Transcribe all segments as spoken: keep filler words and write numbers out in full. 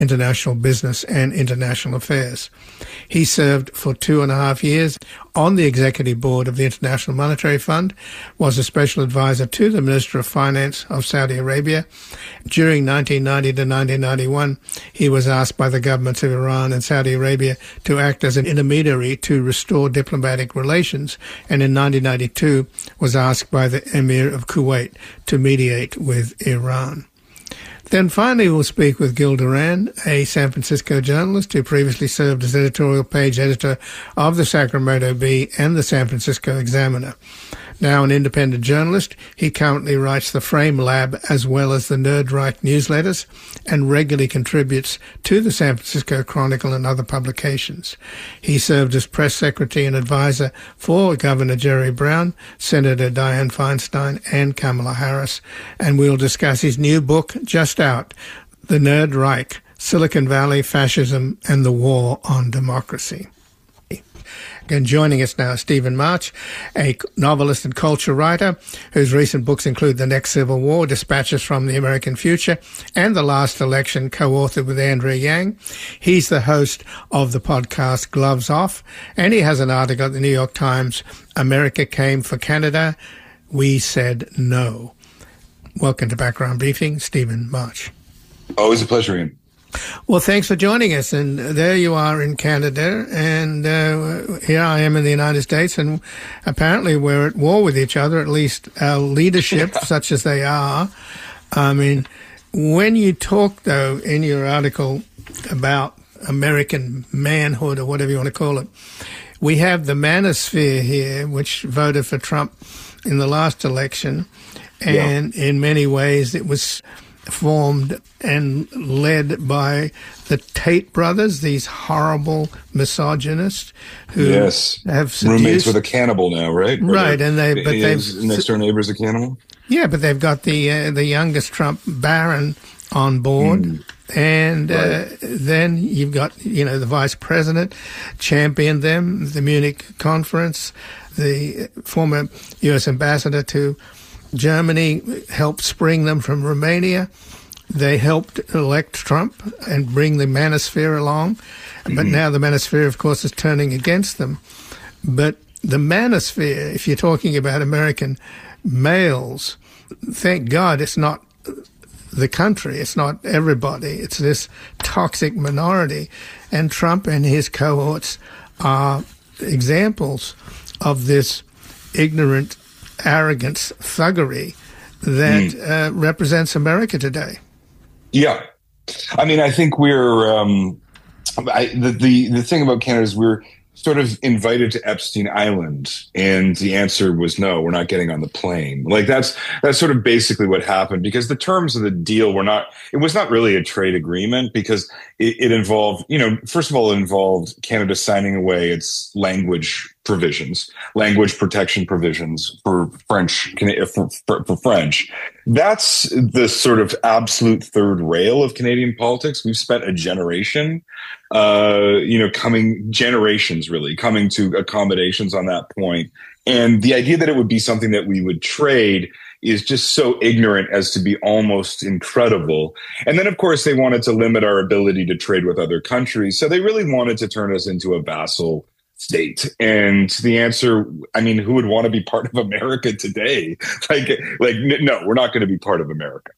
international business and international affairs. He served for two and a half years on the executive board of the International Monetary Fund, was a special advisor to the Minister of Finance of Saudi Arabia. During nineteen ninety to nineteen ninety-one, he was asked by the governments of Iran and Saudi Arabia to act as an intermediary to restore diplomatic relations, and in nineteen ninety-two was asked by the Emir of Kuwait to mediate with Iran. Then finally we'll speak with Gil Duran, a San Francisco journalist who previously served as editorial page editor of the Sacramento Bee and the San Francisco Examiner. Now an independent journalist, he currently writes the Frame Lab as well as the Nerdreich newsletters and regularly contributes to the San Francisco Chronicle and other publications. He served as press secretary and advisor for Governor Jerry Brown, Senator Dianne Feinstein, and Kamala Harris. And we'll discuss his new book, just out, The Nerdreich, Silicon Valley, Fascism, and the War on Democracy. And joining us now, Stephen March, a novelist and culture writer whose recent books include The Next Civil War, Dispatches from the American Future, and The Last Election, co-authored with Andrea Yang. He's the host of the podcast Gloves Off, and he has an article at the New York Times, America Came for Canada, We Said No. Welcome to Background Briefing, Stephen March. Always a pleasure, Ian. Well, thanks for joining us. And there you are in Canada, and uh, here I am in the United States, and apparently we're at war with each other, at least our leadership, such as they are. I mean, when you talk, though, in your article about American manhood, or whatever you want to call it, we have the manosphere here, which voted for Trump in the last election, and yeah. in many ways it was formed and led by the Tate brothers, these horrible misogynists who yes. have seduced... roommates with a cannibal now, right? Right, and they but they've next door neighbor's a cannibal. Yeah, but they've got the uh, the youngest Trump Barron on board. Mm. And uh, right. then you've got, you know, the vice president championed them, the Munich conference, the former U S ambassador to Germany helped spring them from Romania. They helped elect Trump and bring the manosphere along. But mm-hmm. now the manosphere, of course, is turning against them. But the manosphere, if you're talking about American males, thank God it's not the country. It's not everybody. It's this toxic minority. And Trump and his cohorts are examples of this ignorant arrogance, thuggery that mm. uh, represents America today. Yeah. I mean, I think we're, um, I, the, the, the thing about Canada is we're sort of invited to Epstein Island, and the answer was no, we're not getting on the plane. Like that's, that's sort of basically what happened, because the terms of the deal were not, it was not really a trade agreement, because it, it involved, you know, first of all, it involved Canada signing away its language provisions, language protection provisions for French, for, for, for French. That's the sort of absolute third rail of Canadian politics. We've spent a generation, uh, you know, coming generations really coming to accommodations on that point. And the idea that it would be something that we would trade is just so ignorant as to be almost incredible. And then, of course, they wanted to limit our ability to trade with other countries. So they really wanted to turn us into a vassal state. And the answer, I mean, who would want to be part of America today? Like, like, no, we're not going to be part of America.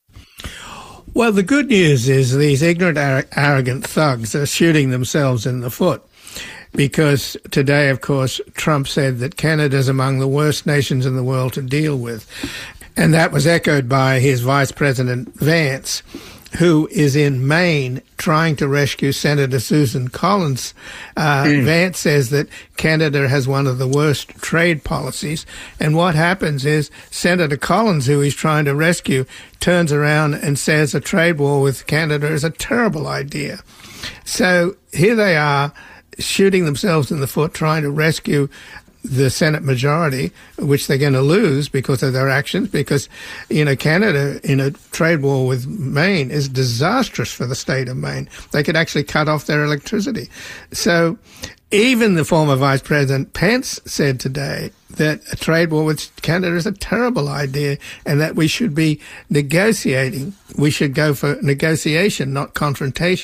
Well, the good news is these ignorant, ar- arrogant thugs are shooting themselves in the foot, because today, of course, Trump said that Canada is among the worst nations in the world to deal with. And that was echoed by his Vice President Vance, who is in Maine trying to rescue Senator Susan Collins. Uh, mm. Vance says that Canada has one of the worst trade policies. And what happens is Senator Collins, who he's trying to rescue, turns around and says a trade war with Canada is a terrible idea. So here they are shooting themselves in the foot, trying to rescue the Senate majority, which they're going to lose because of their actions, because, you know, Canada in a trade war with Maine is disastrous for the state of Maine. They could actually cut off their electricity. So even the former Vice President Pence said today that a trade war with Canada is a terrible idea and that we should be negotiating. We should go for negotiation, not confrontation.